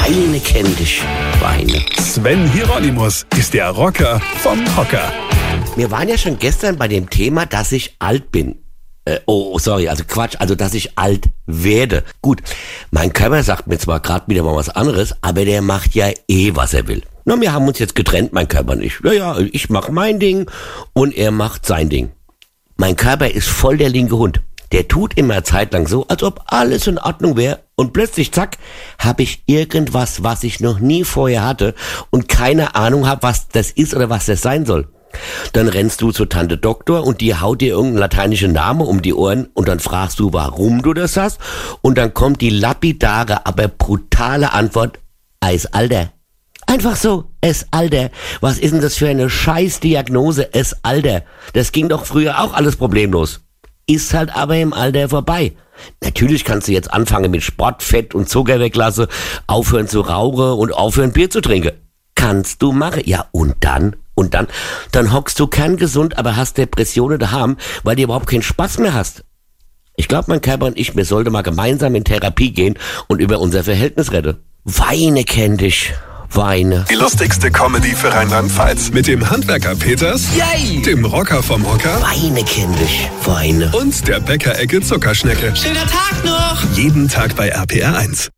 Weine kenn dich, Weine. Sven Hieronymus ist der Rocker vom Hocker. Wir waren ja schon gestern bei dem Thema, dass ich alt bin. Dass ich alt werde. Gut, mein Körper sagt mir zwar gerade wieder mal was anderes, aber der macht ja was er will. Na, wir haben uns jetzt getrennt, mein Körper und ich. Ja, ich mach mein Ding und er macht sein Ding. Mein Körper ist voll der linke Hund. Der tut immer zeitlang so, als ob alles in Ordnung wäre und plötzlich, zack, habe ich irgendwas, was ich noch nie vorher hatte und keine Ahnung habe, was das ist oder was das sein soll. Dann rennst du zur Tante Doktor und die haut dir irgendeinen lateinischen Namen um die Ohren und dann fragst du, warum du das hast und dann kommt die lapidare, aber brutale Antwort, Alter. Einfach so, Alter. Was ist denn das für eine Scheißdiagnose, Alter? Das ging doch früher auch alles problemlos. Ist halt aber im Alter vorbei. Natürlich kannst du jetzt anfangen mit Sport, Fett und Zucker weglassen, aufhören zu rauchen und aufhören Bier zu trinken. Kannst du machen. Ja, und dann hockst du kerngesund, aber hast Depressionen daheim, weil du überhaupt keinen Spaß mehr hast. Ich glaube, mein Körper und ich, wir sollten mal gemeinsam in Therapie gehen und über unser Verhältnis reden. Weine kenn dich. Weine. Die lustigste Comedy für Rheinland-Pfalz. Mit dem Handwerker Peters, Yay! Dem Rocker vom Hocker Weine kenn dich. Weine. und der Bäckerecke Zuckerschnecke. Schöner Tag noch! Jeden Tag bei RPR 1.